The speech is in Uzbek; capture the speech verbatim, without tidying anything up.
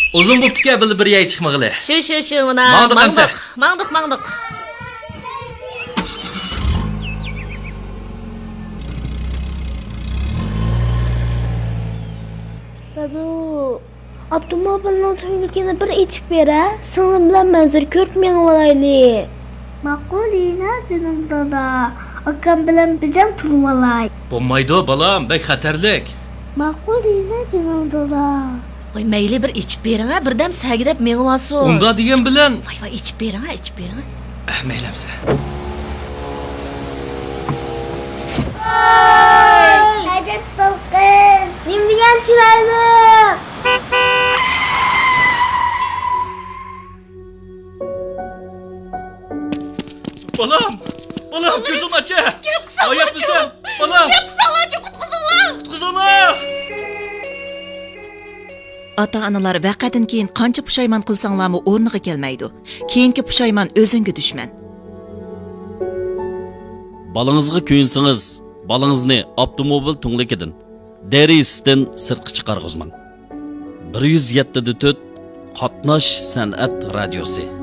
Uzun bo'pti-ku, bir yay chiqmag'ili. Shu, shu, shu, mana. Mangdiq, mangdiq, mangdiq. Dadu, avtomobilning to'yligini bir ichib bera, singlim bilan manzur ko'rib mengib olaylik. Ma'qulina, jinim dada. Akam bilan bijam turib olay. Bo'lmaydi, balam, bek xatarlik. Ma'qulina, jinim dada. Voy, mayli bir ichib bering, birdam sagidab mengib olsin. Unda degan bilan. Voy, voy, ichib bering, ichib bering. Maylamsa. Ajab salqin. Nim degan chiroyli. Balam, balam ko'zim acha. Kelib qisanglar. Oyatmisan? Balam. Kelib qisanglar, qutqizinglar. Qutqizinglar. Ota-onalar vaqadan keyin qancha pushaymon qilsanglarmi o'rniga kelmaydi. Keyingi pushaymon o'zingga dushman. Balangizga kuyinsangiz, balangizni avtomobil tunglikidan, derisidan sirtqa chiqarg'izmang. bir yuz yetti dot to'rt Qatnash san'at radiosi.